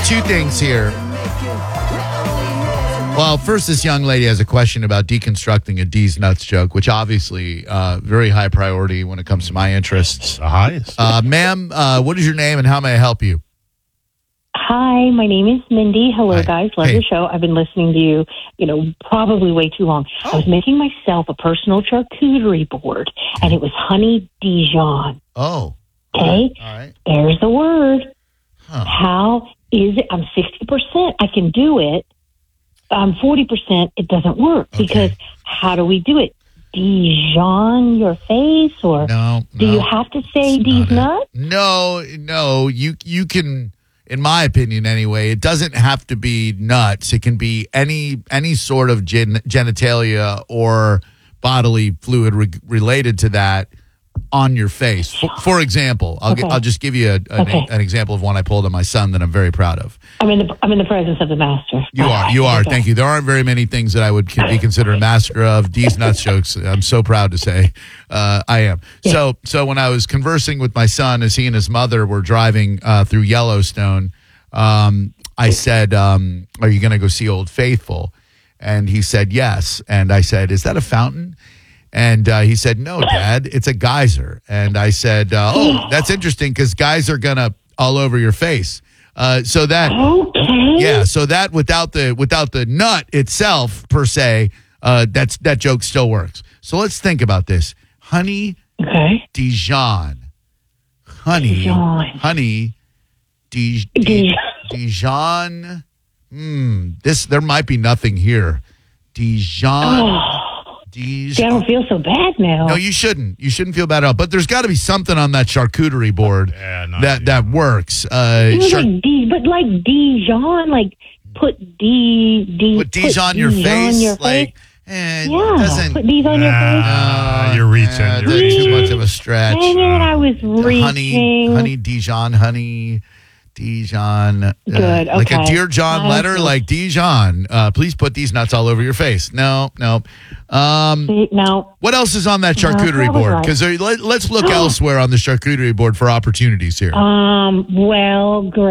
two things here. Well, first, this young lady has a question about deconstructing a D's nuts joke, which obviously very high priority when it comes to my interests. The highest. Ma'am, what is your name and how may I help you? Hi, my name is Mindy. Hello, Hi. guys. Love Hey. your show. I've been listening to you, probably way too long. I was making myself a personal charcuterie board, and it was honey Dijon. Oh. Okay? All right. There's the word. Huh. How is it? I'm 60%. I can do it. 40%, it doesn't work. Okay. Because how do we do it? Dijon your face? Or No. do you have to say It's these not nuts? No. You can, in my opinion anyway, it doesn't have to be nuts. It can be any sort of genitalia or bodily fluid related to that on your face. For example, I'll just give you an example of one I pulled on my son that I'm very proud of. I'm in the presence of the master. You are. Okay. Thank you. There aren't very many things that I would be considered a master of. D's nuts jokes. I'm so proud to say I am. Yeah. So when I was conversing with my son as he and his mother were driving through Yellowstone, I said, "Are you going to go see Old Faithful?" And he said, "Yes." And I said, "Is that a fountain?" And he said, "No, Dad, it's a geyser." And I said, "Oh, that's interesting because guys are gonna all over your face." So that, Okay. yeah, so that without the nut itself per se, that joke still works. So let's think about this: honey Okay. Dijon, honey Dijon. There might be nothing here. Dijon. See, I don't feel so bad now. No, you shouldn't. You shouldn't feel bad at all. But there's got to be something on that charcuterie board that works. Like Dijon, like put put Dijon your face, like yeah, doesn't. put Dijon your face. You're reaching. That's You're too reaching. much of a stretch. Dang it, I was reaching. Honey Dijon, honey Dijon. Good, Like a okay. Dear John letter, Okay. like Dijon. Please put these nuts all over your face. No. No. What else is on that charcuterie that was board? right. Because let's look elsewhere on the charcuterie board for opportunities here. Well, great.